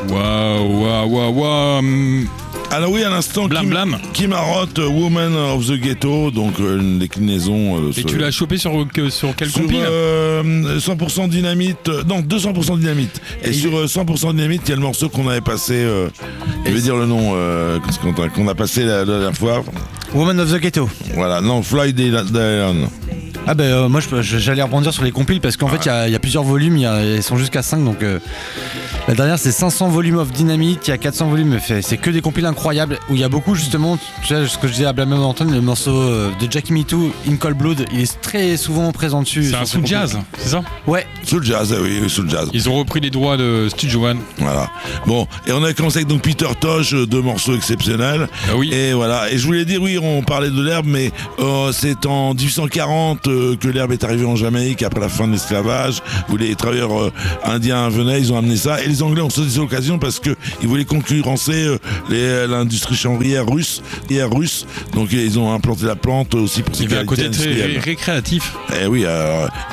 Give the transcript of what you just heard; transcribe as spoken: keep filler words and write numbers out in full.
Waouh, waouh, waouh, waouh. Alors oui, à l'instant, Blam qui, Blam. qui marotte euh, Woman of the Ghetto, donc euh, une déclinaison. Euh, Et sur, tu l'as chopé sur, que, sur quel sur compil euh, cent pour cent Dynamite, euh, non deux cents pour cent Dynamite. Et, Et sur il- euh, cent pour cent Dynamite, il y a le morceau qu'on avait passé, euh, je vais dire le nom, euh, qu'on a- qu'on a passé la, la dernière fois. Woman of the Ghetto. Voilà, non, Fly Lion. Ah ben euh, moi je- je- j'allais rebondir sur les compiles parce qu'en fait il y a- il y, a plusieurs volumes, il y a- ils sont jusqu'à cinq donc euh, la dernière c'est cinq cents volumes of Dynamite, il y a quatre cents volumes, fait- c'est que des compiles incroyables où il y a beaucoup justement, tu sais ce que je disais à Blam Blam Antoine, le morceau euh, de Jackie Me Too, In Cold Blood, il est très souvent présent dessus. C'est sur un ces sous compiles. jazz, c'est ça? Ouais. Sous le jazz, ah oui, oui, sous le jazz. Ils ont repris les droits de Studio One. Voilà. Bon, et on a commencé avec donc Peter Tosh, euh, deux morceaux exceptionnels. Ah oui. Et voilà. Et je voulais dire, oui, on parlait de l'herbe, mais euh, c'est en dix-huit cent quarante euh, que l'herbe est arrivée en Jamaïque après la fin de l'esclavage, où les travailleurs euh, indiens venaient, ils ont amené ça. Et les Anglais ont saisi l'occasion parce que ils voulaient concurrencer euh, les- l'industrie chanvrière russe, et russe. Donc ils ont implanté la plante aussi pour Il y avait un sécurité côté très industrielle. ré- récréatif. Eh oui, euh,